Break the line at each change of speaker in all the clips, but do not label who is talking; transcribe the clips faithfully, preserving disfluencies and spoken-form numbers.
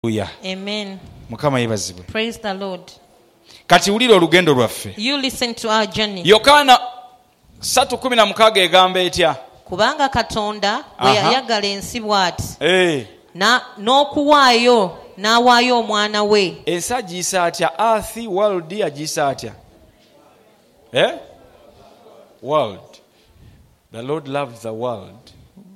Amen.
Mukama yebazibwe.
Praise the Lord.
Kati ulira olugendo lwaffe.
You listen to our journey.
Yokaana three sixteen egamba etya?
Kubanga Katonda bwe yayagala ensi bw'ati.
Eh.
Na n'okuwaayo n'awaayo omwana we.
Ensi agiyisa atya? Earth, world agiyisa atya? Eh? World. The Lord loved the world.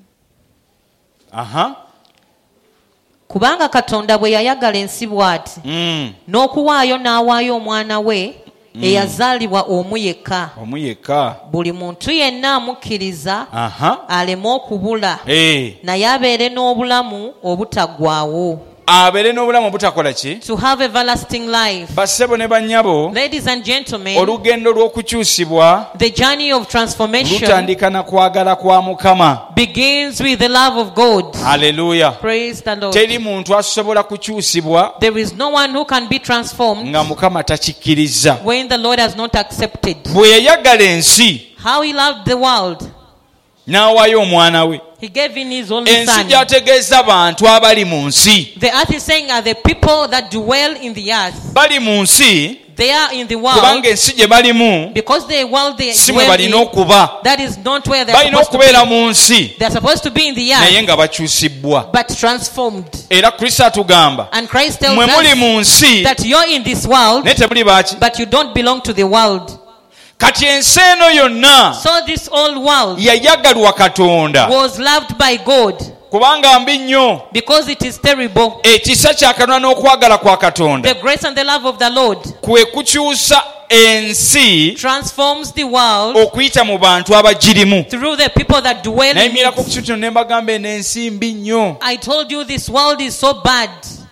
Aha.
Kubanga Katonda bwe yayagala ensi bw'ati.
Mm.
N'okuwaayo n'awaayo omwana we mm. eyazaalibwa omu yekka.
Omu yekka.
Buli muntu yenna amukkiriza aleme okubula.
Eh.
Naye abeere n'obulamu obutaggwaawo.
Abeere n'obulamu obutakola ki?
To have everlasting life.
Bassebo ne bannyabo.
Ladies and gentlemen.
Olugendo lw'okukyusibwa.
The journey of transformation.
Lutandika na kwagala kwa Mukama.
Begins with the love of God.
Hallelujah.
Praise the Lord.
Teri muntu asobola kukyusibwa.
There is no one who can be transformed.
Nga Mukama takikkiriza.
When the Lord has not accepted.
Bwe yayagala ensi.
How he loved the world.
N'awaayo omwana we.
He gave in his only son.
Ensi gyategeeza bantu abali mu nsi.
The earth is saying are the people that dwell in the earth.
Bali mu nsi.
They are in the world.
Kubanga ensi gye balimu.
Because the world they
si mwe balina okuba.
That is not where they are
supposed to be. Balina okubeera mu nsi.
They are supposed to be in the earth.
Naye nga bakyusibbwa.
But transformed.
Era Kristo atugamba.
And Christ tells
mwe muli mu nsi.
That you're in this world.
Naye temuli baaki.
But you don't belong to the world.
Kati ensi eno yonna.
So this old world.
Yayagalwa Katonda.
Was loved by God.
Kubanga mbi nnyo.
Because it is terrible.
Ekisa kya Katonda n'okwagala kwa Katonda.
The grace and the love of the Lord.
Kwe kukyusa ensi.
Transforms the world.
Okuyita mu bantu abagirimu.
Through the people that dwell in it.
Nayimirako ku kintu ne mbagamba eno ensi mbi nnyo.
I told you this world is so bad.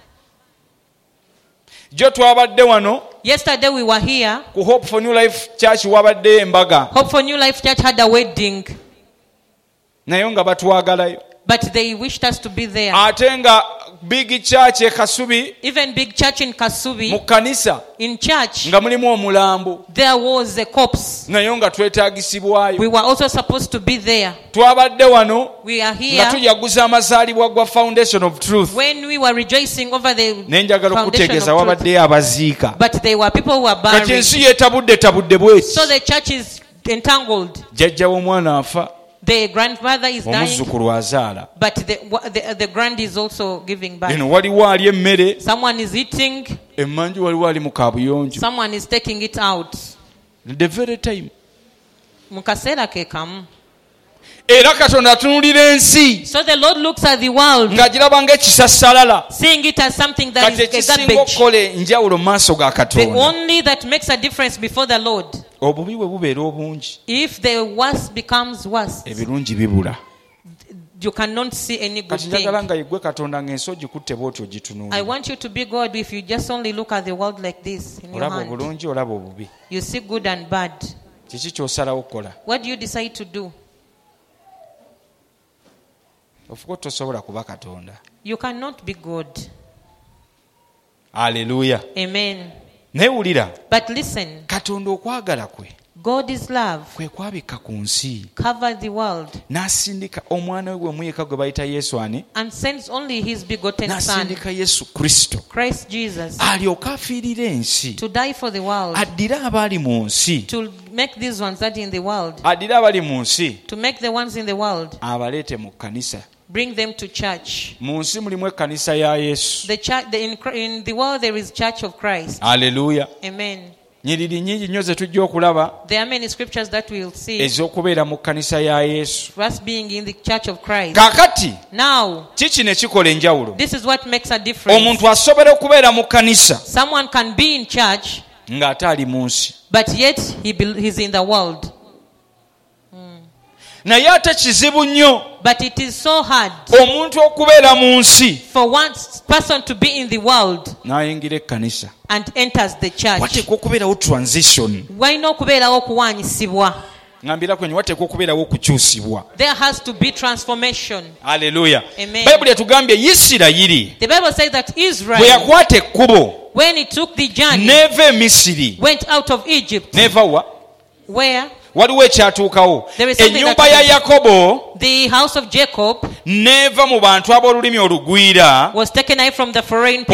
Jo twabadde wano.
Yesterday we were here.
Ku Hope for New Life Church wabadde embaga.
Hope for New Life Church had a wedding.
Naye nga batwagalayo.
But they wished us to be there.
Ate nga big church e Kasubi.
Even big church in Kasubi.
Mu kanisa.
In church.
Nga mulimu omulambo.
There was a corpse.
Naye nga twetaagisibwayo.
We were also supposed to be there.
Twabadde wano.
We are here.
Nga tujaguza amazaalibwa gwa Foundation of Truth.
When we were rejoicing over the
Nenjagala okutegeeza wabadde abaziika.
But there were people who were buried.
Kati ensi yeetabudde tabudde bweki.
So the church is entangled.
Jjajja w'omwana afa.
The grandmother is dying.
Omuzzukulu azaala.
But the, the, the grand is also giving birth.
Eno waliwo ali emmere.
Someone is eating.
Emmanju waliwo ali mu kaabuyonjo.
Someone is taking it out.
The very time.
Mu kaseera ke kamu.
Era Katonda atunuulira ensi.
So the Lord looks at the world.
Ng'agiraba ng'ekisassalala.
Seeing it as something that
Kati
is a garbage.
okukola enjawulo mu maaso ga Katonda.
The only that makes a difference before the Lord.
Obubi bwe bubeera obungi.
If the worst becomes worse.
Ebirungi bibula.
You cannot see any good
thing.
thing.
I
want you to be God if you just only look at the world like this in your hand. You see good and bad. What do you decide to do? You cannot be God.
Hallelujah.
Amen.
But
listen.
God
is love. Cover the world. And sends only his begotten son. Christ Jesus. To die for the world. To make these ones that in the world. To make the ones in the world. Bring them to church. The church the, in, in the world there is church of Christ.
Hallelujah.
Amen.
There are
many scriptures that we will see. First being in the church of Christ. Now, this is what makes a difference. Someone can be in church, but yet he is in the world. But it is so hard for one person to be in the world and enters the church. Why not kubeerawo okuwanyisibwa? There has to be transformation.
Hallelujah.
Amen.
The
Bible says that Israel, when he took the journey,
never Misiri,
went out of Egypt.
Never what?
Where?
waliwo ekyatuukawo. Ennyumba ya Yakobo
the house of Jacob
neeva mu bantu ab'olulimi olugwira
was taken away from the foreign